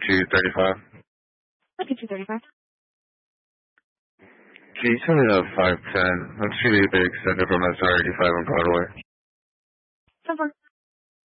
235. I'll get you 35. Can you tell me that 510? I'm too big extended from SR 85 on Broadway.